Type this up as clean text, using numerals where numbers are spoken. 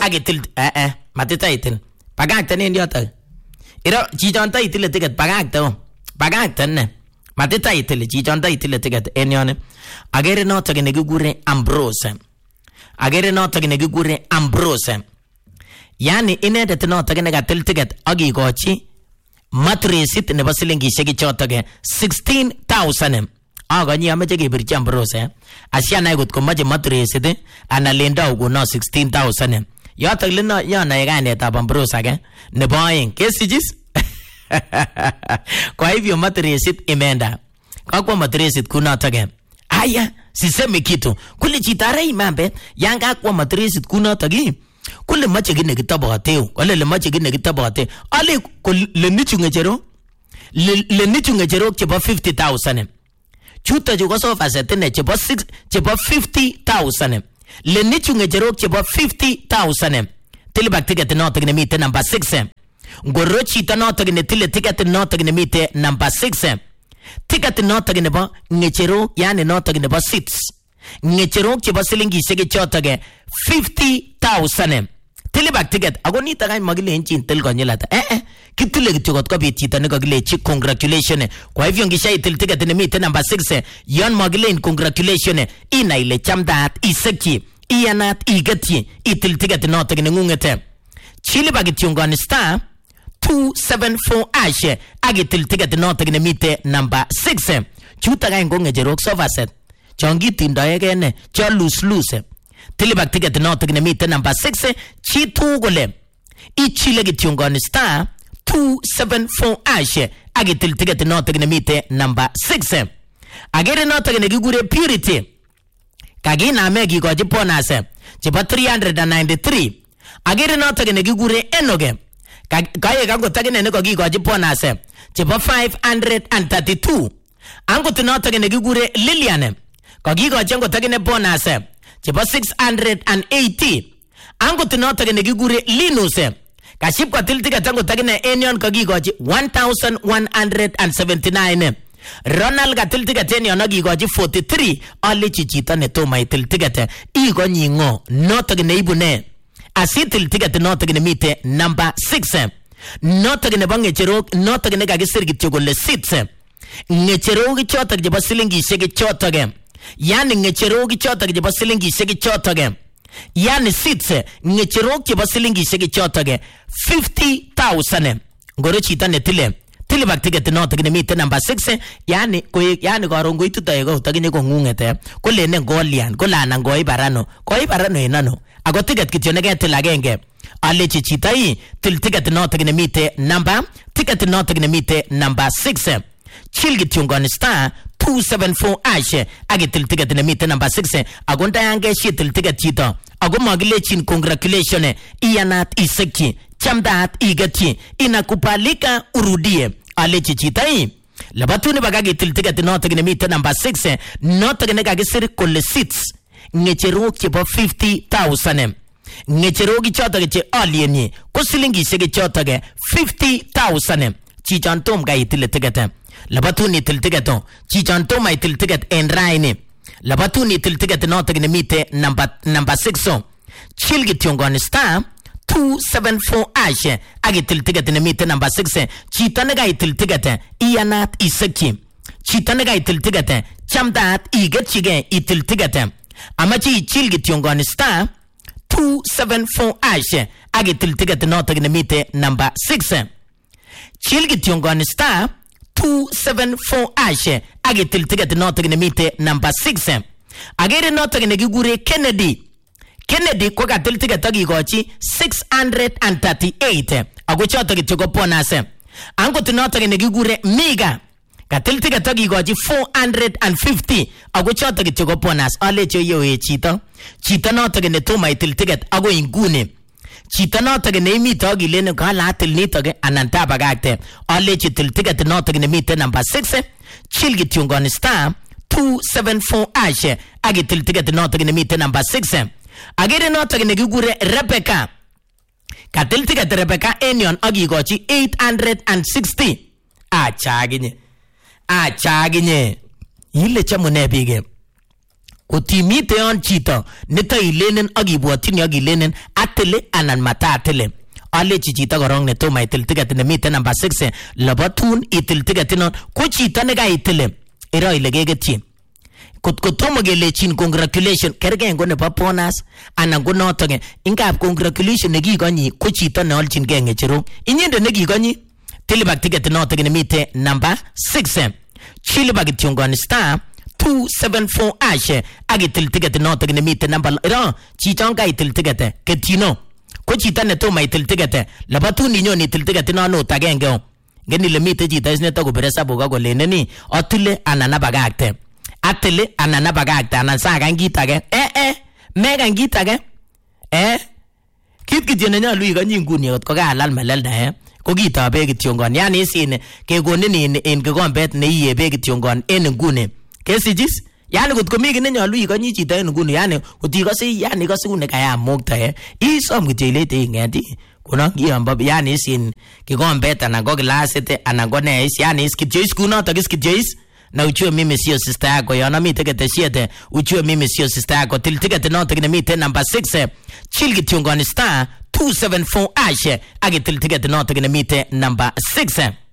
kakitil matitaitil bagakten en yoto iro chichon taitile ticket bagakten ne matitaitil chichon taitile ticket en yon agere noto ne kigure Ambrose yani inendet noto ne katil ticket akikochi matresit nebo silingishek chotok 16,000 aganyi ameche kebirchi Ambrose asianai kot komache matresit ana lendo ukono 16,000 yotok leno yana kainetab Ambrose age nebo aeng kesijis kwa hivyo matresit imeenda kakwa matresit kunotok aya sisemi kitu kule chitare imambe yanga kwa matresit kunotok kule mache kine kitabote kole le mache kine kitabote ale le nichu ngechero chebo 50,000 chuta juko sofa setene chebo 50,000 le nichu ngechero chebo 50,000 tilibak ticket notok ne mite number 6 ngoro chita notok ne tile ticket notok ne mite number 6 ticket notok nebo ngechero yani notok nebo seats ngechero chebo silingishek chotok 50,000 tilibak ticket ako nito kany makilenchin til konyilata kitile kityo kot kobit chito nekakilechi congratulation kwa hivyo ngishaitil ticket ne mite number 6 yon makilen congratulation ina ile chamdaat isekchi iyanat igetchi itil ticket notok ne ngungete chilibak kityo ngon star 274 ash agitil ticket notok ne mite number 6 chuta kany ngejerok sofaset chongitindoege ne cho lose tilibak ticket notok ne mite number 6 chitu gole ichile kityongoni star 274 ash agitil ticket notok ne mite number 6 agere notok ne kigure Purity kaginame kikochi bonus chebo 393 agere notok ne kigure Enoge kaye kango tagine ne kokikochi bonus chebo 532 angot notok ne kigure Lilian kokikochi angot tagine bonus chebo 680 angot notok ne kigure Linus kaship kotil ticket angot tagine enyon kokikochi 1179 Ronald katil ticket enyon kokikochi 43 ale chichito ne toma itil ticket ikonyi ngo notok ne ibune asitil ticket notok ne mite number 6 notok ne bangecherok notok ne kakisir kityo kole seats ngecherok chotok chebo silingishek chotok yani ngecherok chotok chebo silingishek chotok yani seats ngecherok chebo silingishek chotok 50,000 ngoro chito ne tilibak ticket notok ne mite number 6 yani karon koitutoe ko takinye kongungete kolene ngolian kolana ngoibarano enano ako ticket kityo ne ketil agenge alechi chito til ticket notok ne mite number 6 chil kityo ngon star 274 ash agitil ticket ne mite number 6 agonda yange shitil ticket chito ago magilechin congratulation iyanat isekchi chamdaat igetchi inakubalika urudie alechi chito labatuni bagagitil ticket notok ne mite number 6 notok ne kakisir kole seats ngecherok chebo 50,000 ngecherok chotok che alieni ko silingishek chotok 50,000 chichon tom ga itil ticket labatuni til ticket chichon tom itil ticket en raini labatuni til ticket notok ne mite number 6 chilgi tiongon star 274 ash agitil ticket ne mite number 6 chito ne ga itil ticket iyanat isekchi chito ne ga itil ticket chamdaat igetchige itil ticket amachi chilgi tiongon star 274 ash agitil ticket notok ne mite number 6 chilgi tiongon star 274 ash agitil ticket notok ne mite number 6 agere notok ne kigure Kennedy ko katil ticket akikochi 638 ako chotok kityo ko bonus angot notok ne kigure Miga katil ticket akikochi 450 ako chotok kityo ko bonus alecho yo chito notok ne toma itil ticket ako inguni chito notok ne imite akilene kala atil nitok anan tabagakte alechi til ticket notok ne mite number 6 chil kityo ngon star 274 ash agitil ticket notok ne mite number 6 agere notok ne kigure Rebecca katil ticket Rebecca enyon akikochi 860 achaginye ile chamune bige kotimite yon chito nito ilenen ak ibwotini ak ilenen atile anan matatile alechi chito korong ne toma itil ticket nemite number 6 labatun itil ticket non ko chito ne kaitile iro ile kegetyin kotko tomo kelechin congratulation kergen ko nebo bonus anan ko noton ingab congratulation nekikonyi ko chito ne olchin ke ngecherok inyende nekikonyi tilibak ticket noton nemite number 6 chilibak kityongon star 274 ash agitil ticket noton nemite number iro chichon kaitil ticket ketino ko chito ne toma itil ticket labatun inyon itil ticket nonot agenge ngeni le mite chito isne to kubere sabuka koleneni atile anan abagakte atile anan abagakte anan sakan kit age mekan kit age kit kityo nenyolu ikonyi nguni kot ko kalal melelda ko kitobe kityongon yani isin kekonin en kikombet neiye be kityongon en nguni kesichis yani kot komi kit nenyolu ikonyi chito en nguni yani kot ikose yani ikose kune kayam mokto isom kityo ilete ingeti kuno kiyombo yani isin kikombet anan ko glasit anan ko ne yani is kityo is kunoto is kityo is na ujue mimi sio sister yako yana mite ketesiete ujue mimi sio sister yako til ticket noto mite number 6 chill kityongoni star 274 ash agitil ticket noto mite number 6